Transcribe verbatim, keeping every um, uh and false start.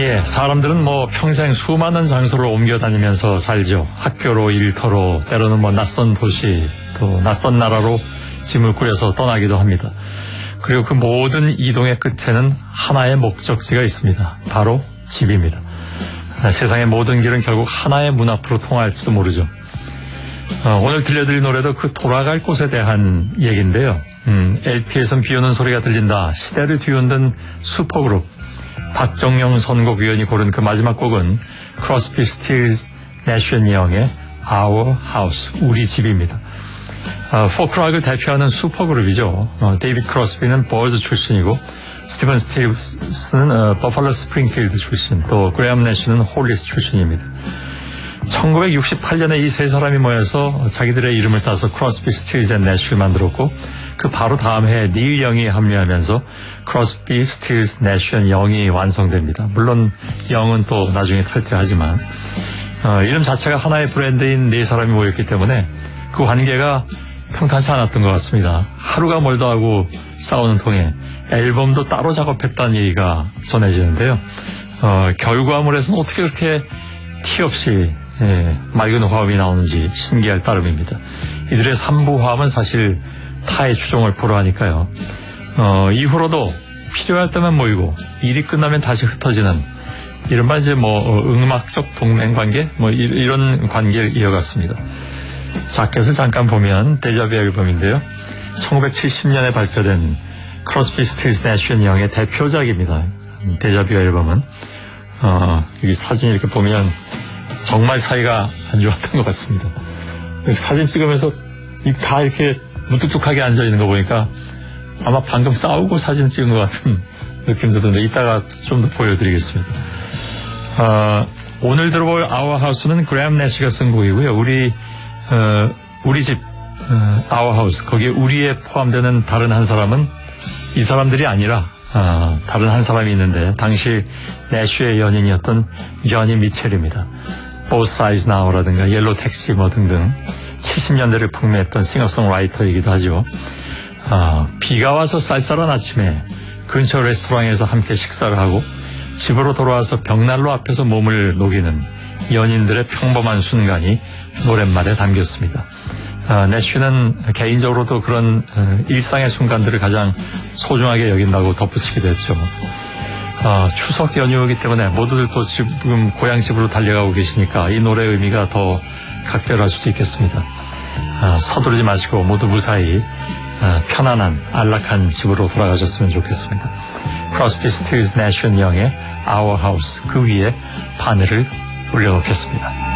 예, 사람들은 뭐 평생 수많은 장소를 옮겨 다니면서 살죠. 학교로, 일터로, 때로는 뭐 낯선 도시, 또 낯선 나라로 짐을 꾸려서 떠나기도 합니다. 그리고 그 모든 이동의 끝에는 하나의 목적지가 있습니다. 바로 집입니다. 세상의 모든 길은 결국 하나의 문 앞으로 통할지도 모르죠. 어, 오늘 들려드릴 노래도 그 돌아갈 곳에 대한 얘기인데요. 음, 엘피에선 비 오는 소리가 들린다. 시대를 뒤흔든 슈퍼그룹 박정영 선곡위원이 고른 그 마지막 곡은 크로스비, 스틸즈, 내쉬 앤 영의 Our House, 우리 집입니다. 어, 포크락을 대표하는 슈퍼그룹이죠. 어, 데이비드 크로스비는 버즈 출신이고 스티븐 스틸즈는 어, 버팔로 스프링필드 출신, 또 그레엄 내쉬는 홀리스 출신입니다. 천구백육십팔 년에 이 세 사람이 모여서 자기들의 이름을 따서 크로스비, 스틸즈 앤 내쉬를 만들었고 그 바로 다음 해에 닐 영이 합류하면서 크로스비, 스틸즈, 내쉬 앤 영이 완성됩니다. 물론 영은 또 나중에 탈퇴하지만 어, 이름 자체가 하나의 브랜드인 네 사람이 모였기 때문에 그 관계가 평탄치 않았던 것 같습니다. 하루가 멀다 하고 싸우는 통에 앨범도 따로 작업했다는 얘기가 전해지는데요. 어, 결과물에서는 어떻게 그렇게 티 없이 예, 맑은 화음이 나오는지 신기할 따름입니다. 이들의 삼부 화음은 사실 타의 추종을 불허하니까요. 어, 이후로도 필요할 때만 모이고 일이 끝나면 다시 흩어지는 이른바 이제 뭐 음악적 동맹관계 뭐 이, 이런 관계를 이어갔습니다. 자켓을 잠깐 보면 데자뷰 앨범인데요. 천구백칠십 년에 발표된 크로스비, 스틸즈, 내쉬 앤 영의 대표작입니다. 데자뷰 앨범은 어, 여기 사진 이렇게 보면 정말 사이가 안 좋았던 것 같습니다. 사진 찍으면서 다 이렇게 무뚝뚝하게 앉아있는 거 보니까 아마 방금 싸우고 사진 찍은 것 같은 느낌도 드는데 이따가 좀 더 보여드리겠습니다. 어, 오늘 들어볼 Our House는 그레엄 내쉬가 쓴 곡이고요. 우리 어, 우리 집 어, Our House, 거기에 우리에 포함되는 다른 한 사람은 이 사람들이 아니라 어, 다른 한 사람이 있는데 당시 내쉬의 연인이었던 여니 미첼입니다. Both Sides Now라든가 옐로우 택시 뭐 등등 칠십 년대를 풍미했던 싱어송라이터이기도 하죠. 어, 비가 와서 쌀쌀한 아침에 근처 레스토랑에서 함께 식사를 하고 집으로 돌아와서 벽난로 앞에서 몸을 녹이는 연인들의 평범한 순간이 노랫말에 담겼습니다. 어, 내쉬는 개인적으로도 그런 어, 일상의 순간들을 가장 소중하게 여긴다고 덧붙이기도 했죠. 어, 추석 연휴이기 때문에 모두들 또 지금 고향집으로 달려가고 계시니까 이 노래의 의미가 더 각별할 수도 있겠습니다. 어, 서두르지 마시고 모두 무사히 어, 편안한 안락한 집으로 돌아가셨으면 좋겠습니다. 크로스비, 스틸즈, 내쉬 앤 영의 Our House, 그 위에 바늘을 올려놓겠습니다.